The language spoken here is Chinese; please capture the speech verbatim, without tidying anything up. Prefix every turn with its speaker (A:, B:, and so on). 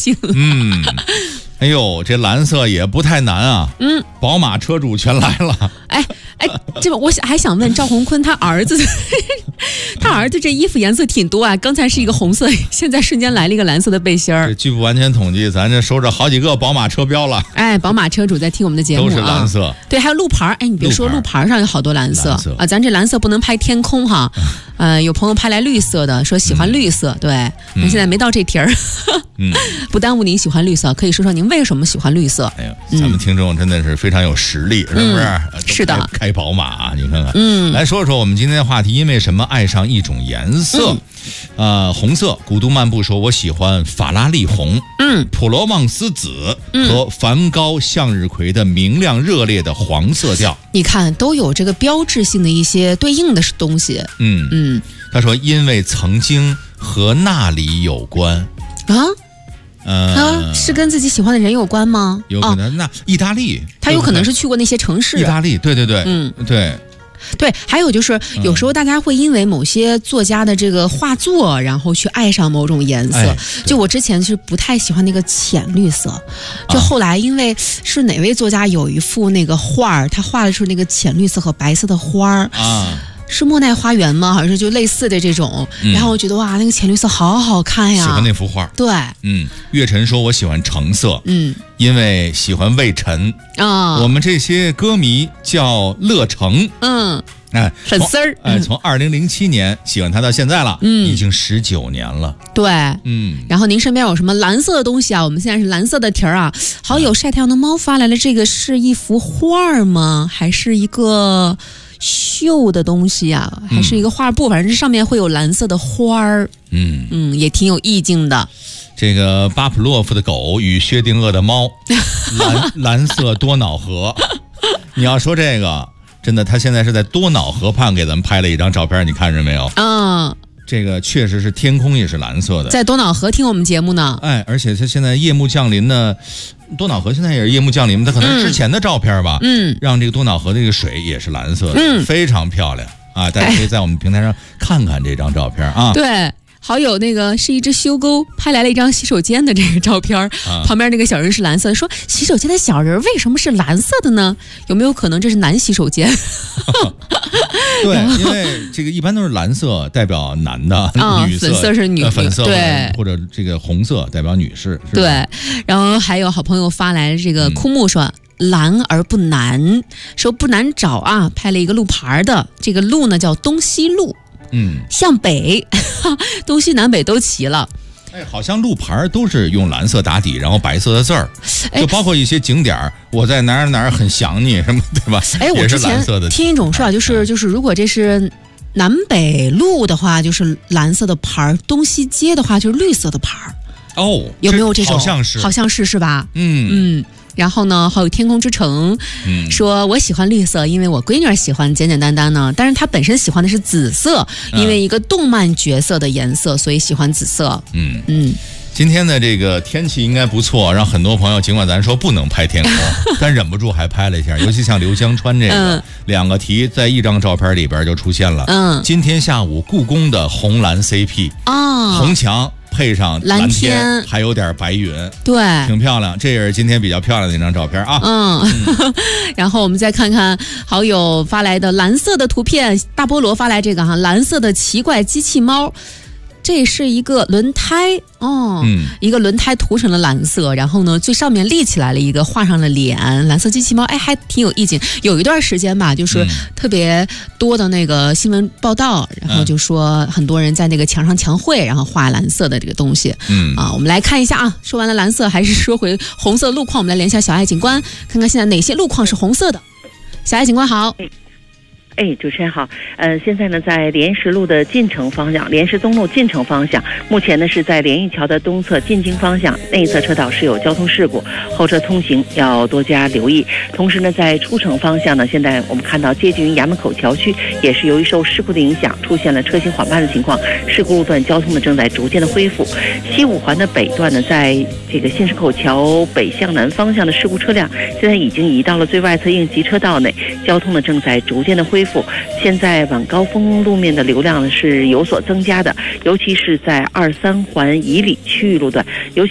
A: 兴。
B: 嗯，哎呦，这蓝色也不太难啊。
A: 嗯，
B: 宝马车主全来了。
A: 哎哎，这我还想问赵宏坤他儿子，他儿子这衣服颜色挺多啊。刚才是一个红色，现在瞬间来了一个蓝色的背心儿。
B: 这据不完全统计，咱这收着好几个宝马车标了。
A: 哎，宝马车主在听我们的节目啊，
B: 都是蓝色。
A: 对，还有路牌。哎，你别说，路牌上有好多蓝色, 蓝色啊。咱这蓝色不能拍天空哈。呃，有朋友拍来绿色的，说喜欢绿色。嗯、对，那、嗯、现在没到这题儿。嗯，不耽误您喜欢绿色，可以说说您为什么喜欢绿色？
B: 哎呦，咱们听众真的是非常有实力，嗯、是不是？嗯、
A: 是的，
B: 开宝马、啊，你看看。嗯，来说说我们今天的话题，因为什么爱上一种颜色？嗯、呃，红色。古都漫步说，我喜欢法拉利红，嗯，普罗旺斯紫、嗯、和梵高向日葵的明亮热烈的黄色调。
A: 你看，都有这个标志性的一些对应的东西。
B: 嗯嗯，他说，因为曾经和那里有关
A: 啊。
B: 呃、
A: 啊，是跟自己喜欢的人有关吗？
B: 有可能。哦、那意大利，
A: 他有可能是去过那些城市。
B: 意大利，对对对，嗯，对。
A: 对，还有就是有时候大家会因为某些作家的这个画作，然后去爱上某种颜色。哎、就我之前是不太喜欢那个浅绿色，就后来因为是哪位作家有一幅那个画，他画的是那个浅绿色和白色的花儿啊。是莫奈花园吗？好像是就类似的这种，嗯、然后我觉得哇，那个浅绿色好好看呀！
B: 喜欢那幅画。
A: 对，
B: 嗯，月晨说我喜欢橙色，嗯，因为喜欢魏晨啊。我们这些歌迷叫乐橙，嗯，哎，
A: 粉丝儿，
B: 哎，从二零零七年喜欢他到现在了，嗯，已经十九年了。
A: 对，嗯。然后您身边有什么蓝色的东西啊？我们现在是蓝色的题儿啊。好友晒太阳的猫发来了，这个是一幅画吗？还是一个？绣的东西啊，还是一个画布，嗯、反正这上面会有蓝色的花儿，嗯嗯，也挺有意境的。
B: 这个巴甫洛夫的狗与薛定谔的猫，蓝蓝色多瑙河。你要说这个，真的，他现在是在多瑙河畔给咱们拍了一张照片，你看着没有？嗯。这个确实是天空也是蓝色的，
A: 在多瑙河听我们节目呢。
B: 哎，而且它现在夜幕降临呢，多瑙河现在也是夜幕降临，它可能是之前的照片吧，嗯，让这个多瑙河的这个水也是蓝色的，嗯，非常漂亮啊！大家可以在我们平台上看看这张照片啊。
A: 对。好友那个是一只修沟拍来了一张洗手间的这个照片，啊、旁边那个小人是蓝色的，说洗手间的小人为什么是蓝色的呢？有没有可能这是男洗手间？
B: 对，因为这个一般都是蓝色代表男的，
A: 啊、
B: 女色
A: 粉色是女，
B: 呃、粉色
A: 对，
B: 或者这个红色代表女士。
A: 对，然后还有好朋友发来这个枯木说。嗯蓝而不难，说不难找啊，拍了一个路牌的，这个路呢叫东西路，嗯，向北，东西南北都齐了。
B: 哎，好像路牌都是用蓝色打底，然后白色的字儿，就包括一些景点，我在哪儿哪儿很想你什么，对吧？
A: 哎，我之前听一种说法，就是就是如果这是南北路的话，就是蓝色的牌；东西街的话，就是绿色的牌。
B: 哦，
A: 有没有这种？
B: 好像是，
A: 好像是是吧？嗯嗯。然后呢，还有天空之城，嗯、说我喜欢绿色，因为我闺女喜欢简简单单呢，但是她本身喜欢的是紫色，因为一个动漫角色的颜色，所以喜欢紫色。嗯
B: 嗯。今天的这个天气应该不错，让很多朋友尽管咱说不能拍天空，但忍不住还拍了一下。尤其像刘江川这个、嗯、两个题在一张照片里边就出现了。嗯，今天下午故宫的红蓝 C P 哦，红墙。配上蓝天，还有点白云，
A: 对，
B: 挺漂亮。这也是今天比较漂亮的一张照片啊。嗯，
A: 嗯然后我们再看看好友发来的蓝色的图片，大菠萝发来这个哈，蓝色的奇怪机器猫。这是一个轮胎哦，嗯，一个轮胎涂成了蓝色，然后呢，最上面立起来了一个，画上了脸，蓝色机器猫，哎，还挺有意境。有一段时间吧，就是特别多的那个新闻报道，嗯、然后就说很多人在那个墙上墙绘，然后画蓝色的这个东西。嗯啊，我们来看一下啊，说完了蓝色，还是说回红色路况，我们来连一下小爱警官，看看现在哪些路况是红色的。小爱警官好。
C: 哎，主持人好，呃，现在呢，在莲石路的进城方向，莲石东路进城方向，目前呢是在莲玉桥的东侧进京方向内侧车道是有交通事故，后车通行要多加留意。同时呢，在出城方向呢，现在我们看到接近于衙门口桥区，也是由于受事故的影响，出现了车行缓慢的情况，事故路段交通呢正在逐渐的恢复。西五环的北段呢，在这个新市口桥北向南方向的事故车辆，现在已经移到了最外侧应急车道内，交通呢正在逐渐的恢复。现在晚高峰路面的流量是有所增加的，尤其是在二三环以里区域路段，尤其